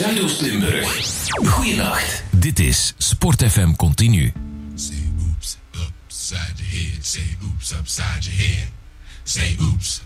Zuidoost-Limburg. Goeienacht. Dit is Sport FM Continu. Say oops upside your head. Say oops upside your head. Say oops